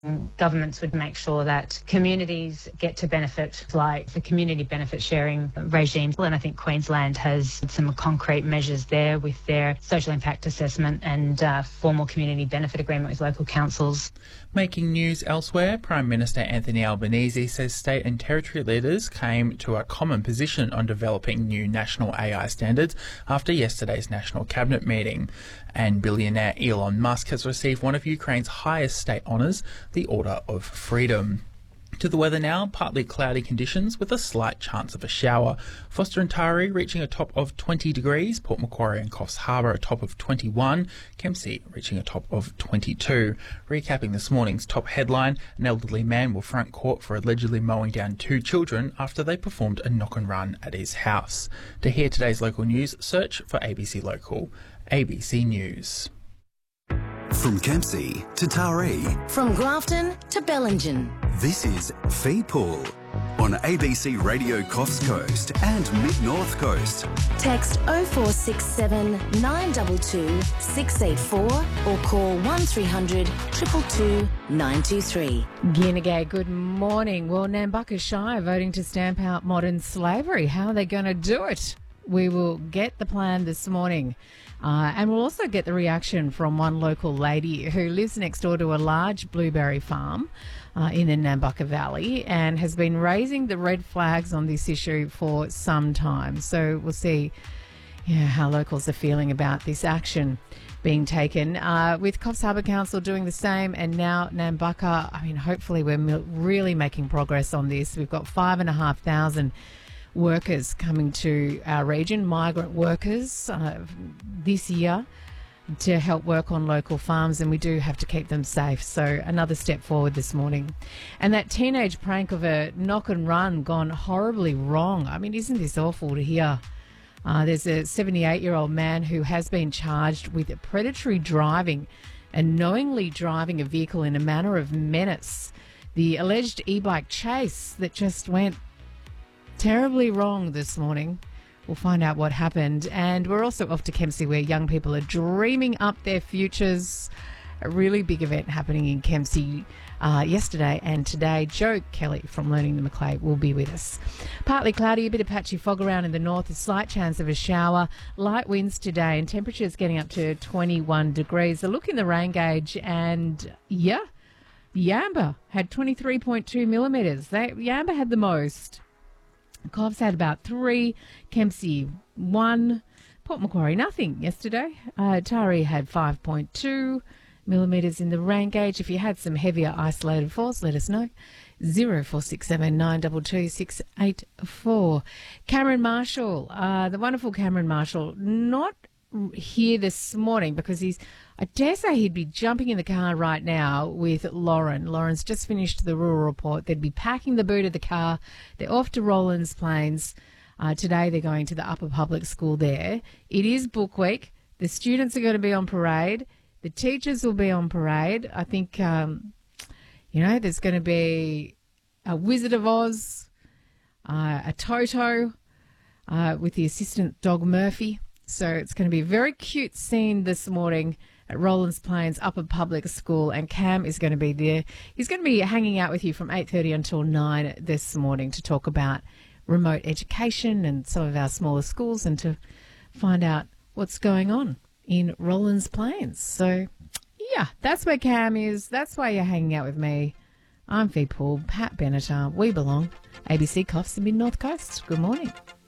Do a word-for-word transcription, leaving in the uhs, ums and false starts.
Governments would make sure that communities get to benefit, like the community benefit sharing regime. And I think Queensland has some concrete measures there with their social impact assessment and uh, formal community benefit agreement with local councils. Making news elsewhere, Prime Minister Anthony Albanese says state and territory leaders came to a common position on developing new national A I standards after yesterday's National Cabinet meeting. And billionaire Elon Musk has received one of Ukraine's highest state honours, the Order of Freedom. To the weather now, partly cloudy conditions with a slight chance of a shower. Foster and Taree reaching a top of twenty degrees, Port Macquarie and Coffs Harbour a top of twenty-one, Kempsey reaching a top of twenty-two. Recapping this morning's top headline, an elderly man will front court for allegedly mowing down two children after they performed a knock and run at his house. To hear today's local news, search for A B C Local. A B C News. From Kempsey to Taree. From Grafton to Bellingen. This is Fee Pool on A B C Radio Coffs Coast and Mid-North Coast. Text oh four six seven, nine two two, six eight four or call one three hundred, two two two, nine two three. Ginagay, good morning. Well, Nambucca Shire voting to stamp out modern slavery. How are they going to do it? We will get the plan this morning. Uh, and we'll also get the reaction from one local lady who lives next door to a large blueberry farm uh, in the Nambucca Valley and has been raising the red flags on this issue for some time. So we'll see yeah, how locals are feeling about this action being taken. Uh, with Coffs Harbour Council doing the same and now Nambucca, I mean, hopefully we're really making progress on this. We've got five and a half thousand workers coming to our region, migrant workers, uh, this year to help work on local farms, and we do have to keep them safe. So another step forward this morning. And that teenage prank of a knock and run gone horribly wrong. I mean, isn't this awful to hear? Uh, there's a seventy-eight-year-old man who has been charged with predatory driving and knowingly driving a vehicle in a manner of menace. The alleged e-bike chase that just went terribly wrong this morning. We'll find out what happened. And we're also off to Kempsey, where young people are dreaming up their futures. A really big event happening in Kempsey uh, yesterday and today. Joe Kelly from Learning the Macleay will be with us. Partly cloudy, a bit of patchy fog around in the north, a slight chance of a shower. Light winds today and temperatures getting up to twenty-one degrees. A look in the rain gauge and, yeah, Yamba had twenty-three point two millimetres. They, Yamba had the most. Cobbs had about three, Kempsey one, Port Macquarie nothing yesterday. Uh, Taree had five point two millimetres in the rain gauge. If you had some heavier isolated falls, let us know. zero four six seven, nine two two, six eight four. Cameron Marshall, uh, the wonderful Cameron Marshall, not here this morning because he's, I dare say he'd be jumping in the car right now with Lauren. Lauren's just finished the rural report. They'd be packing the boot of the car. They're off to Rollins Plains. Uh, today they're going to the upper public school there. It is book week. The students are going to be on parade. The teachers will be on parade. I think, um, you know, there's going to be a Wizard of Oz, uh, a Toto uh, with the assistant dog Murphy. So it's going to be a very cute scene this morning at Rollins Plains Upper Public School, and Cam is going to be there. He's going to be hanging out with you from eight thirty until nine this morning to talk about remote education and some of our smaller schools and to find out what's going on in Rollins Plains. So, yeah, that's where Cam is. That's why you're hanging out with me. I'm Fee Pool, Pat Benatar. We belong. A B C Coffs, the Mid-North Coast. Good morning.